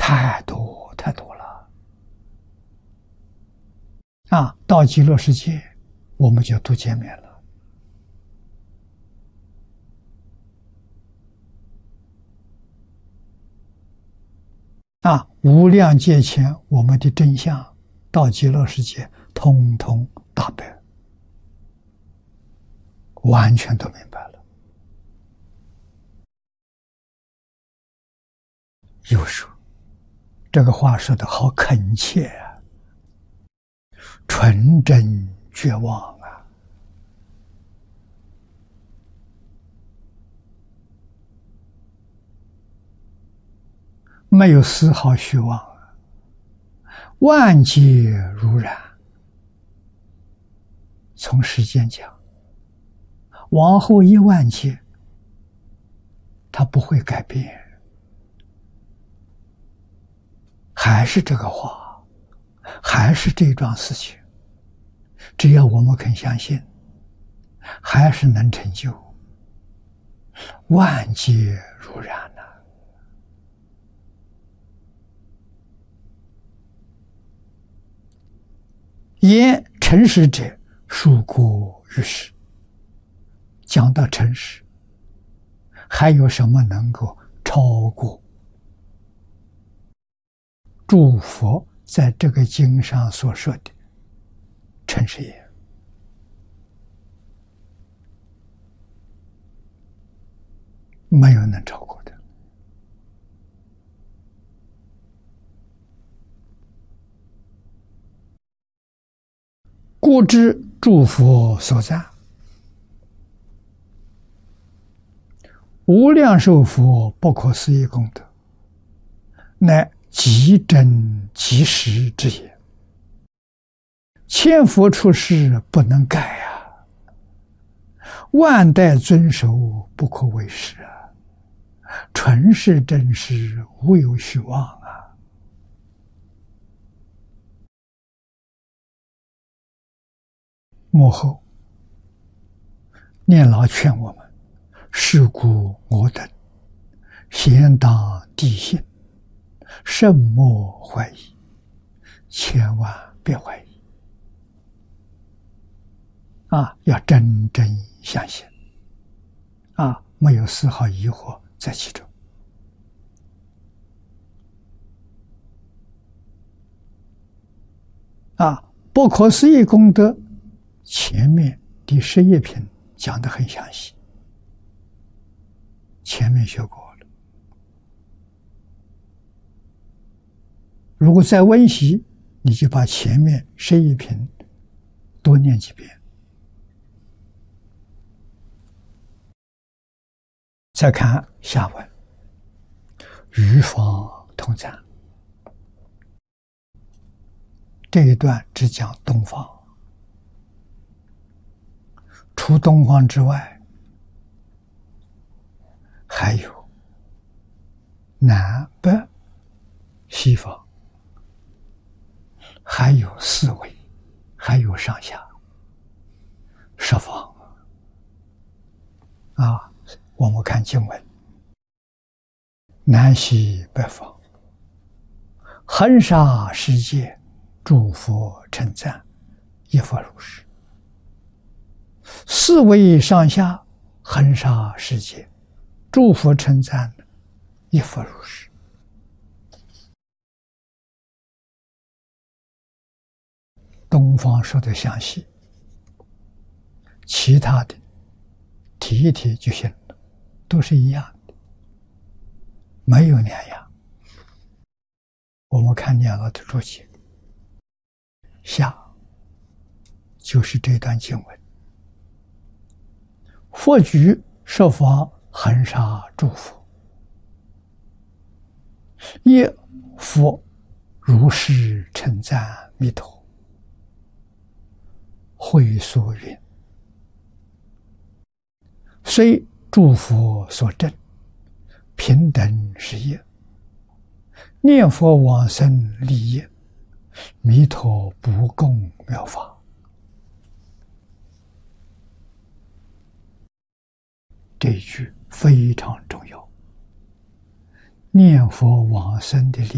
太多太多了啊！到极乐世界，我们就都见面了。啊，无量劫前我们的真相，到极乐世界通通大白，完全都明白了。又说这个话说得好恳切啊，纯真绝望啊！没有丝毫虚妄啊，万劫如染。从时间讲，往后10000劫，它不会改变，还是这个话，还是这桩事情。只要我们肯相信，还是能成就。万劫如染啊！言诚实者，恕过于世。讲到诚实，还有什么能够超过诸佛在这个经上所说的诚实言？没有能超过的。故知诸佛所赞，无量寿佛不可思议功德，乃极真极实之也。千佛出世不能改啊，万代遵守不可为是啊，纯是真实，无有虚妄啊。幕后念老劝我们，是故我等先当谛信，慎莫怀疑，千万别怀疑啊！要真正相信啊，没有丝毫疑惑在其中啊！不可思议功德，前面第11品讲得很详细，前面学过了。如果再温习，你就把前面11品多念几遍。再看下文，于方同赞。这一段只讲东方，除东方之外，还有南北西方，还有四维，还有上下十方啊！我们看经文，南西北方，恒沙世界，诸佛称赞，一佛如是。四维上下，恒沙世界，诸佛称赞，一佛如是。东方说的详细，其他的提一提就行了，都是一样的，没有两样。我们看两个的注解，下就是这段经文：佛举设法恒沙诸佛，一佛如是称赞弥陀。会所云：虽诸佛所证，平等是业，念佛往生利业，弥陀不共妙法。这一句非常重要，念佛往生的利